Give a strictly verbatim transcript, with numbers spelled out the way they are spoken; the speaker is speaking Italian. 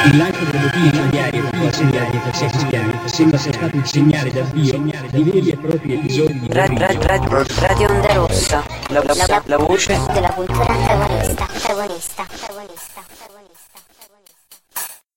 Il laico delle bottiglie diarie per qualsiasi diarie per sé cristiani sembra sia stato un segnale da Dio di veri e propri episodi di Radio, radio, radio Onda Rossa, la, la, la, la voce della cultura antagonista, antagonista, antagonista, antagonista, antagonista.